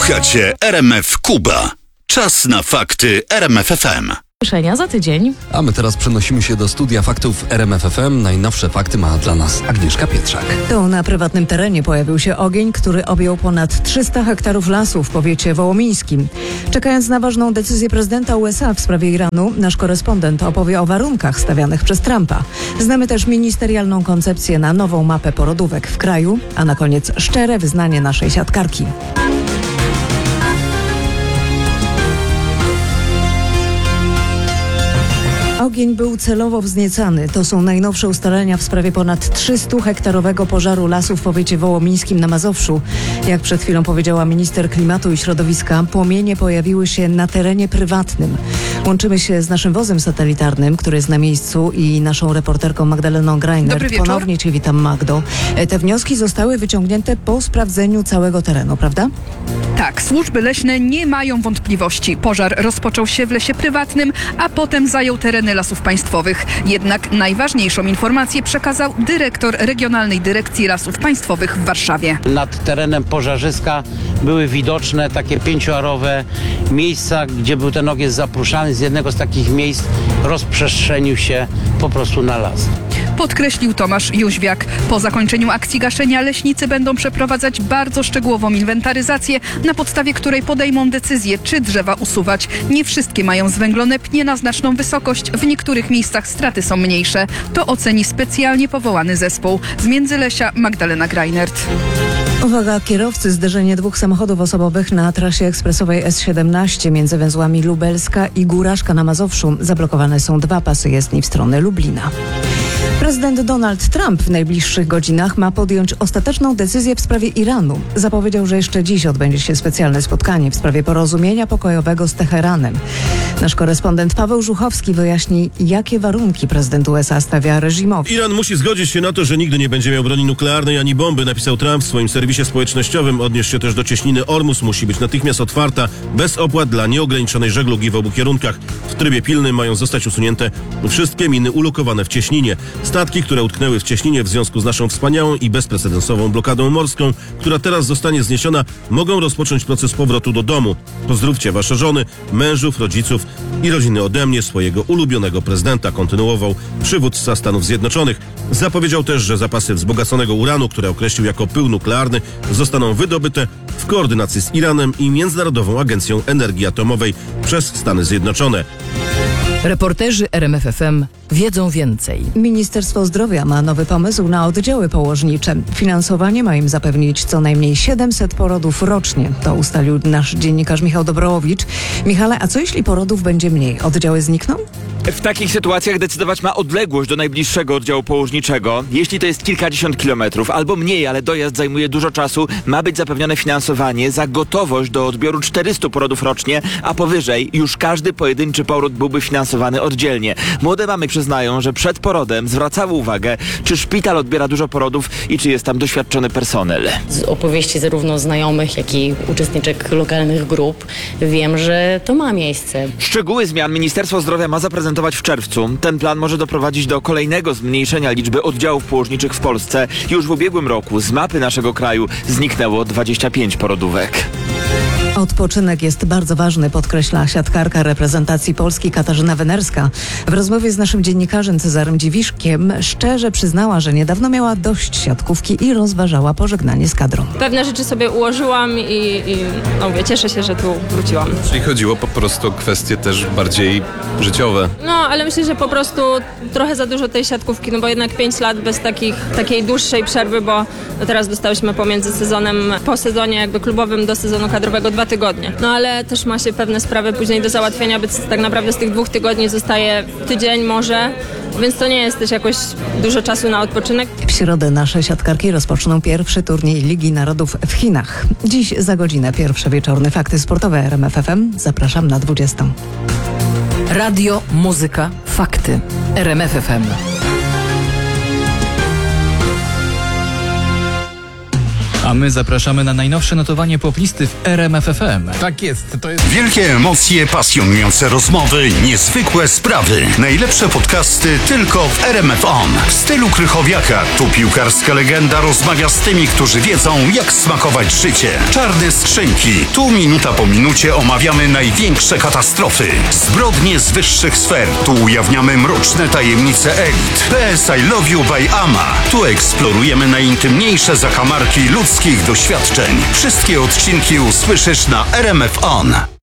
Słuchacie RMF Kuba. Czas na fakty RMF FM. Za tydzień. A my teraz przenosimy się do studia faktów RMF FM. Najnowsze fakty ma dla nas Agnieszka Pietrzak. To na prywatnym terenie pojawił się ogień, który objął ponad 300 hektarów lasu w powiecie wołomińskim. Czekając na ważną decyzję prezydenta USA w sprawie Iranu, nasz korespondent opowie o warunkach stawianych przez Trumpa. Znamy też ministerialną koncepcję na nową mapę porodówek w kraju, a na koniec szczere wyznanie naszej siatkarki. Ogień był celowo wzniecany. To są najnowsze ustalenia w sprawie ponad 300-hektarowego pożaru lasu w powiecie wołomińskim na Mazowszu. Jak przed chwilą powiedziała minister klimatu i środowiska, płomienie pojawiły się na terenie prywatnym. Łączymy się z naszym wozem satelitarnym, który jest na miejscu, i naszą reporterką Magdaleną Greiner. Dobry wieczór. Ponownie Cię witam, Magdo. Te wnioski zostały wyciągnięte po sprawdzeniu całego terenu, prawda? Tak, służby leśne nie mają wątpliwości. Pożar rozpoczął się w lesie prywatnym, a potem zajął tereny Lasów Państwowych. Jednak najważniejszą informację przekazał dyrektor Regionalnej Dyrekcji Lasów Państwowych w Warszawie. Nad terenem pożarzyska były widoczne takie pięcioarowe miejsca, gdzie był ten ogień zapruszany. Z jednego z takich miejsc rozprzestrzenił się po prostu na las. Podkreślił Tomasz Jóźwiak. Po zakończeniu akcji gaszenia leśnicy będą przeprowadzać bardzo szczegółową inwentaryzację, na podstawie której podejmą decyzję, czy drzewa usuwać. Nie wszystkie mają zwęglone pnie na znaczną wysokość. W niektórych miejscach straty są mniejsze. To oceni specjalnie powołany zespół. Z Międzylesia Magdalena Greinert. Uwaga, kierowcy, zderzenie dwóch samochodów osobowych na trasie ekspresowej S17 między węzłami Lubelska i Góraszka na Mazowszu. Zablokowane są dwa pasy jezdni w stronę Lublina. Prezydent Donald Trump w najbliższych godzinach ma podjąć ostateczną decyzję w sprawie Iranu. Zapowiedział, że jeszcze dziś odbędzie się specjalne spotkanie w sprawie porozumienia pokojowego z Teheranem. Nasz korespondent Paweł Żuchowski wyjaśni, jakie warunki prezydent USA stawia reżimowi. Iran musi zgodzić się na to, że nigdy nie będzie miał broni nuklearnej ani bomby, napisał Trump w swoim serwisie społecznościowym. Odniósł się też do cieśniny Ormus. Musi być natychmiast otwarta, bez opłat, dla nieograniczonej żeglugi w obu kierunkach. W trybie pilnym mają zostać usunięte wszystkie miny ulokowane w cieśninie. Statki, które utknęły w cieśninie w związku z naszą wspaniałą i bezprecedensową blokadą morską, która teraz zostanie zniesiona, mogą rozpocząć proces powrotu do domu. Pozdrówcie wasze żony, mężów, rodziców i rodziny ode mnie, swojego ulubionego prezydenta, kontynuował przywódca Stanów Zjednoczonych. Zapowiedział też, że zapasy wzbogaconego uranu, które określił jako pył nuklearny, zostaną wydobyte w koordynacji z Iranem i Międzynarodową Agencją Energii Atomowej przez Stany Zjednoczone. Reporterzy RMF FM wiedzą więcej. Ministerstwo Zdrowia ma nowy pomysł na oddziały położnicze. Finansowanie ma im zapewnić co najmniej 700 porodów rocznie. To ustalił nasz dziennikarz Michał Dobrołowicz. Michale, a co jeśli porodów będzie mniej? Oddziały znikną? W takich sytuacjach decydować ma odległość do najbliższego oddziału położniczego. Jeśli to jest kilkadziesiąt kilometrów albo mniej, ale dojazd zajmuje dużo czasu, ma być zapewnione finansowanie za gotowość do odbioru 400 porodów rocznie, a powyżej już każdy pojedynczy poród byłby finansowany oddzielnie. Młode mamy przyznają, że przed porodem zwracały uwagę, czy szpital odbiera dużo porodów i czy jest tam doświadczony personel. Z opowieści zarówno znajomych, jak i uczestniczek lokalnych grup wiem, że to ma miejsce. Szczegóły zmian Ministerstwo Zdrowia ma zaprezentować w czerwcu. Ten plan może doprowadzić do kolejnego zmniejszenia liczby oddziałów położniczych w Polsce. Już w ubiegłym roku z mapy naszego kraju zniknęło 25 porodówek. Odpoczynek jest bardzo ważny, podkreśla siatkarka reprezentacji Polski Katarzyna Wenerska. W rozmowie z naszym dziennikarzem Cezarym Dziwiszkiem szczerze przyznała, że niedawno miała dość siatkówki i rozważała pożegnanie z kadrą. Pewne rzeczy sobie ułożyłam i cieszę się, że tu wróciłam. Czyli chodziło po prostu o kwestie też bardziej życiowe. No, ale myślę, że po prostu trochę za dużo tej siatkówki, no bo jednak 5 lat bez takiej dłuższej przerwy, bo teraz dostałyśmy pomiędzy sezonem, po sezonie jakby klubowym do sezonu kadrowego 2 tygodnie. No ale też ma się pewne sprawy później do załatwienia, więc tak naprawdę z tych 2 tygodni zostaje tydzień może, więc to nie jest też jakoś dużo czasu na odpoczynek. W środę nasze siatkarki rozpoczną pierwszy turniej Ligi Narodów w Chinach. Dziś za godzinę pierwsze wieczorne fakty sportowe RMF FM. Zapraszam na 20. Radio, muzyka, fakty. RMF FM. A my zapraszamy na najnowsze notowanie poplisty w RMF FM. Tak jest, to jest... Wielkie emocje, pasjonujące rozmowy, niezwykłe sprawy. Najlepsze podcasty tylko w RMF On. W stylu Krychowiaka tu piłkarska legenda rozmawia z tymi, którzy wiedzą, jak smakować życie. Czarne skrzynki. Tu minuta po minucie omawiamy największe katastrofy. Zbrodnie z wyższych sfer. Tu ujawniamy mroczne tajemnice elit. PS I Love You by Ama. Tu eksplorujemy najintymniejsze zakamarki ludzkich doświadczeń. Wszystkie odcinki usłyszysz na RMF On.